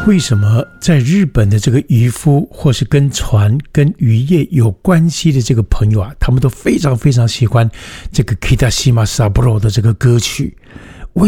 为什么在日本的这个渔夫或是跟船跟渔业有关系的这个朋友啊，他们都非常非常喜欢这个 Kitashima Saburo 的这个歌曲？